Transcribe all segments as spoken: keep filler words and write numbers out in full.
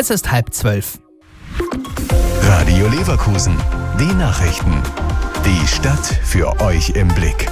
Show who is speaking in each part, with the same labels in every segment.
Speaker 1: Es ist halb zwölf.
Speaker 2: Radio Leverkusen, die Nachrichten. Die Stadt für euch im Blick.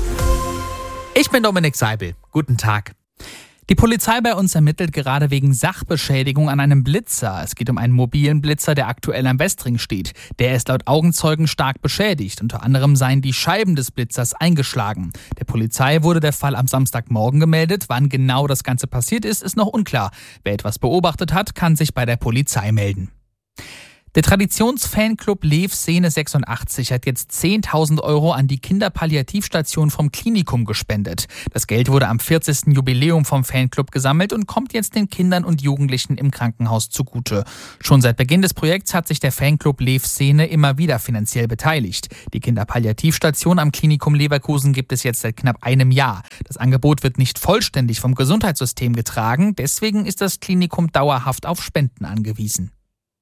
Speaker 1: Ich bin Dominik Seibel. Guten Tag. Die Polizei bei uns ermittelt gerade wegen Sachbeschädigung an einem Blitzer. Es geht um einen mobilen Blitzer, der aktuell am Westring steht. Der ist laut Augenzeugen stark beschädigt. Unter anderem seien die Scheiben des Blitzers eingeschlagen. Der Polizei wurde der Fall am Samstagmorgen gemeldet. Wann genau das Ganze passiert ist, ist noch unklar. Wer etwas beobachtet hat, kann sich bei der Polizei melden. Der Traditionsfanclub Lev Szene sechsundachtzig hat jetzt zehntausend Euro an die Kinderpalliativstation vom Klinikum gespendet. Das Geld wurde am vierzigsten Jubiläum vom Fanclub gesammelt und kommt jetzt den Kindern und Jugendlichen im Krankenhaus zugute. Schon seit Beginn des Projekts hat sich der Fanclub Lev Szene immer wieder finanziell beteiligt. Die Kinderpalliativstation am Klinikum Leverkusen gibt es jetzt seit knapp einem Jahr. Das Angebot wird nicht vollständig vom Gesundheitssystem getragen, deswegen ist das Klinikum dauerhaft auf Spenden angewiesen.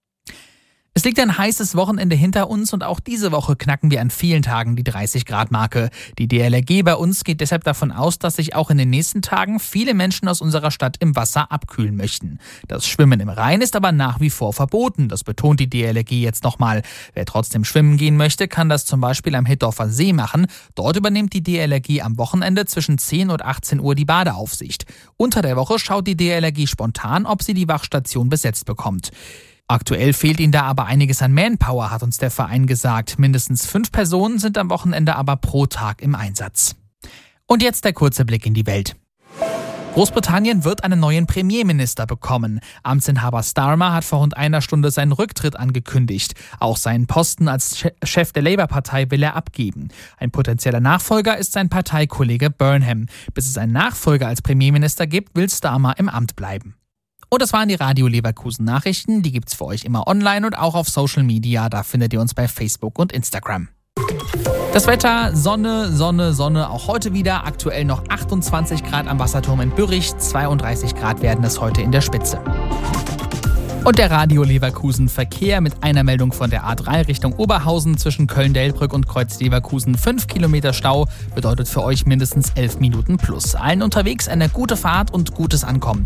Speaker 1: Es liegt ein heißes Wochenende hinter uns und auch diese Woche knacken wir an vielen Tagen die dreißig Grad Marke. Die D L R G bei uns geht deshalb davon aus, dass sich auch in den nächsten Tagen viele Menschen aus unserer Stadt im Wasser abkühlen möchten. Das Schwimmen im Rhein ist aber nach wie vor verboten. Das betont die D L R G jetzt nochmal. Wer trotzdem schwimmen gehen möchte, kann das zum Beispiel am Hittorfer See machen. Dort übernimmt die D L R G am Wochenende zwischen zehn und achtzehn Uhr die Badeaufsicht. Unter der Woche schaut die D L R G spontan, ob sie die Wachstation besetzt bekommt. Aktuell fehlt ihnen da aber einiges an Manpower, hat uns der Verein gesagt. Mindestens fünf Personen sind am Wochenende aber pro Tag im Einsatz. Und jetzt der kurze Blick in die Welt. Großbritannien wird einen neuen Premierminister bekommen. Amtsinhaber Starmer hat vor rund einer Stunde seinen Rücktritt angekündigt. Auch seinen Posten als Chef der Labour-Partei will er abgeben. Ein potenzieller Nachfolger ist sein Parteikollege Burnham. Bis es einen Nachfolger als Premierminister gibt, will Starmer im Amt bleiben. Und das waren die Radio Leverkusen Nachrichten. Die gibt's für euch immer online und auch auf Social Media. Da findet ihr uns bei Facebook und Instagram. Das Wetter, Sonne, Sonne, Sonne, auch heute wieder. Aktuell noch achtundzwanzig Grad am Wasserturm in Bürrich, zweiunddreißig Grad werden es heute in der Spitze. Und der Radio Leverkusen Verkehr mit einer Meldung von der A drei Richtung Oberhausen zwischen Köln-Delbrück und Kreuz Leverkusen. fünf Kilometer Stau bedeutet für euch mindestens elf Minuten plus. Allen unterwegs eine gute Fahrt und gutes Ankommen.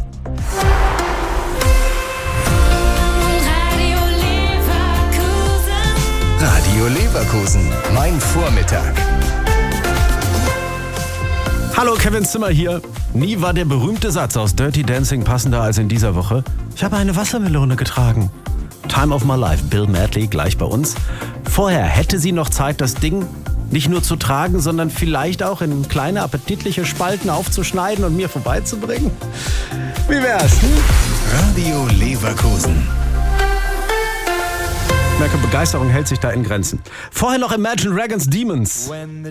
Speaker 2: Radio Leverkusen, mein Vormittag.
Speaker 3: Hallo, Kevin Zimmer hier. Nie war der berühmte Satz aus Dirty Dancing passender als in dieser Woche. Ich habe eine Wassermelone getragen. Time of my life, Bill Medley, gleich bei uns. Vorher hätte sie noch Zeit, das Ding nicht nur zu tragen, sondern vielleicht auch in kleine appetitliche Spalten aufzuschneiden und mir vorbeizubringen. Wie wär's? Hm?
Speaker 2: Radio Leverkusen.
Speaker 3: Ich merke, Begeisterung hält sich da in Grenzen. Vorher noch Imagine Dragons Demons.